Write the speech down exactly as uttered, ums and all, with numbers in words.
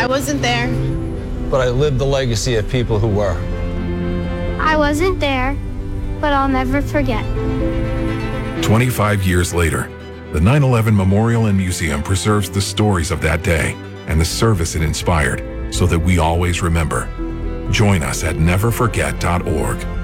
I wasn't there, but I lived the legacy of people who were. I wasn't there, but I'll never forget. twenty-five years later, the nine eleven Memorial and Museum preserves the stories of that day and the service it inspired so that we always remember. Join us at never forget dot org.